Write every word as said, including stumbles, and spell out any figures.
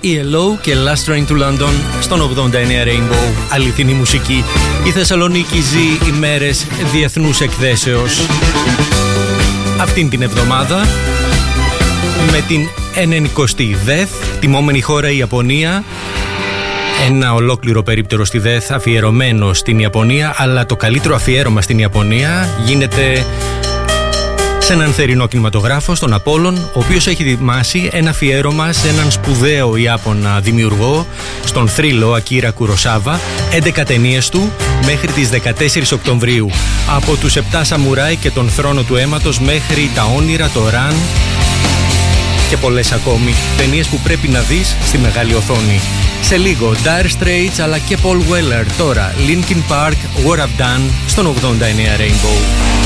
ι ελ ο και Last Train to London στον ογδόντα εννέα Rainbow. Αληθινή μουσική. Η Θεσσαλονίκη ζει ημέρες διεθνούς εκδέσεως. Αυτήν την εβδομάδα με την ενενηκοστή ΔΕΘ, τιμόμενη χώρα η Ιαπωνία. Ένα ολόκληρο περίπτερο στη ΔΕΘ αφιερωμένο στην Ιαπωνία, αλλά το καλύτερο αφιέρωμα στην Ιαπωνία γίνεται σε έναν θερινό κινηματογράφο, στον Απόλλων, ο οποίος έχει ετοιμάσει ένα αφιέρωμα σε έναν σπουδαίο Ιάπωνα δημιουργό, στον θρύλο Ακίρα Κουροσάβα, έντεκα ταινίες του μέχρι τις δεκατέσσερις Οκτωβρίου. Από τους επτά Σαμουράι και τον Θρόνο του Αίματος μέχρι τα Όνειρα, το Ραν και πολλές ακόμη. Ταινίες που πρέπει να δεις στη μεγάλη οθόνη. Σε λίγο Dire Straits αλλά και Paul Weller. Τώρα Linkin Park, What I've Done στον ογδόντα εννέα Rainbow.